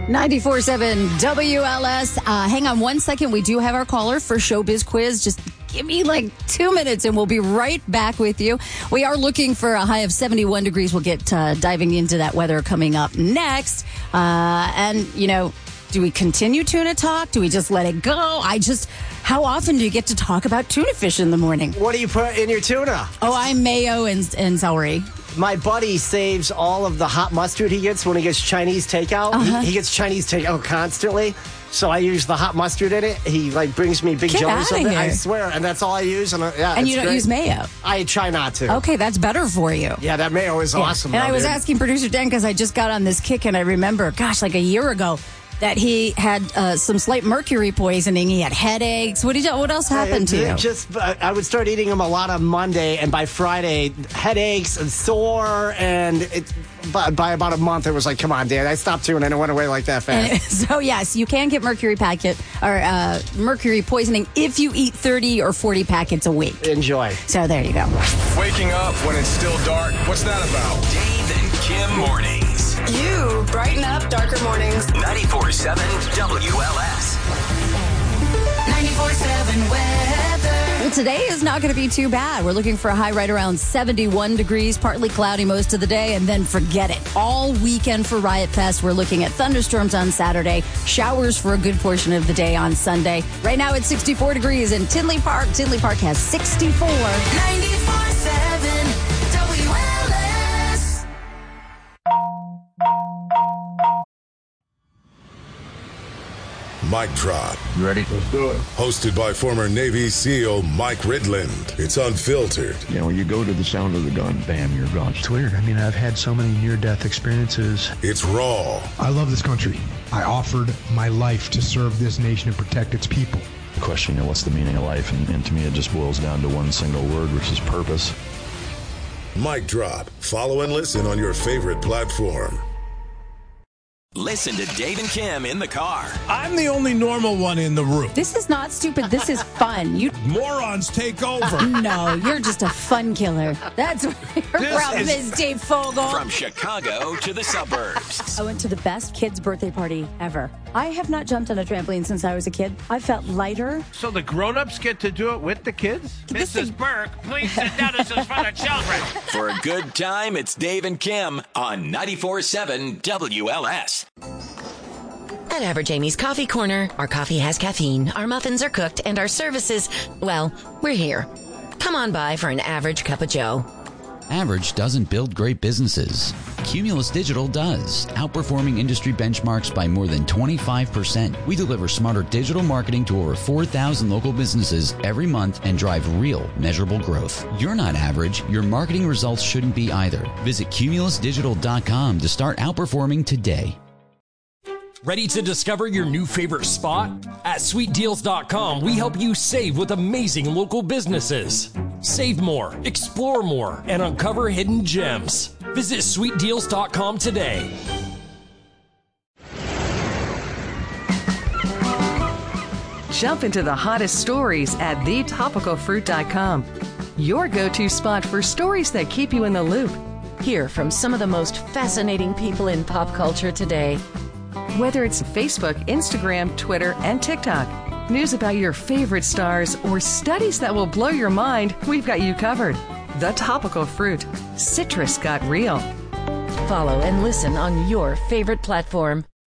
94.7 WLS. Hang on one second. We do have our caller for Showbiz Quiz. Just give me like 2 minutes and we'll be right back with you. We are looking for a high of 71 degrees. We'll get diving into that weather coming up next. Do we continue tuna talk? Do we just let it go? How often do you get to talk about tuna fish in the morning? What do you put in your tuna? Oh, I'm mayo and celery. My buddy saves all of the hot mustard he gets when he gets Chinese takeout. He gets Chinese takeout constantly. So I use the hot mustard in it. He brings me big jars of it. I swear, and that's all I use. And you don't use mayo? I try not to. Okay, that's better for you. Yeah, that mayo is awesome. And I was asking producer Dan because I just got on this kick, and I remember, like a year ago, that he had some slight mercury poisoning. He had headaches. What else happened to you? I would start eating them a lot on Monday, and by Friday, headaches and sore. And by about a month, it was like, come on, Dan. I stopped tuna, and it went away like that fast. So, yes, you can get mercury poisoning if you eat 30 or 40 packets a week. Enjoy. So there you go. Waking up when it's still dark. What's that about? Dave and Kim mornings. You brighten up darker mornings. 94.7 WLS. 94.7 weather. Well, today is not going to be too bad. We're looking for a high right around 71 degrees, partly cloudy most of the day, and then forget it. All weekend for Riot Fest. We're looking at thunderstorms on Saturday, showers for a good portion of the day on Sunday. Right now it's 64 degrees in Tinley Park. Tinley Park has 64. 94.7 WLS. Mic Drop. You ready? Let's do it. Hosted by former Navy SEAL Mike Ridland. It's unfiltered. You know, you go to the sound of the gun, bam, you're gone. It's weird. I mean, I've had so many near-death experiences. It's raw. I love this country. I offered my life to serve this nation and protect its people. The question, what's the meaning of life? And to me, it just boils down to one single word, which is purpose. Mic Drop. Follow and listen on your favorite platform. Listen to Dave and Kim in the car. I'm the only normal one in the room. This is not stupid. This is fun. Morons take over. No, you're just a fun killer. That's what your problem is, Dave Fogel. From Chicago to the suburbs. I went to the best kid's birthday party ever. I have not jumped on a trampoline since I was a kid. I felt lighter. So the grown-ups get to do it with the kids? Mrs. Burke, please sit down. This is for the children. For a good time, it's Dave and Kim on 94.7 WLS. At Average Amy's Coffee Corner, our coffee has caffeine, our muffins are cooked, and our services, well, we're here. Come on by for an average cup of joe. Average doesn't build great businesses. Cumulus Digital does, outperforming industry benchmarks by more than 25%. We deliver smarter digital marketing to over 4,000 local businesses every month and drive real, measurable growth. You're not average. Your marketing results shouldn't be either. Visit cumulusdigital.com to start outperforming today. Ready to discover your new favorite spot? At sweetdeals.com, we help you save with amazing local businesses. Save more, explore more, and uncover hidden gems. Visit sweetdeals.com today. Jump into the hottest stories at thetopicalfruit.com. Your go-to spot for stories that keep you in the loop. Hear from some of the most fascinating people in pop culture today. Whether it's Facebook, Instagram, Twitter, and TikTok, news about your favorite stars, or studies that will blow your mind, we've got you covered. The Topical Fruit. Citrus got real. Follow and listen on your favorite platform.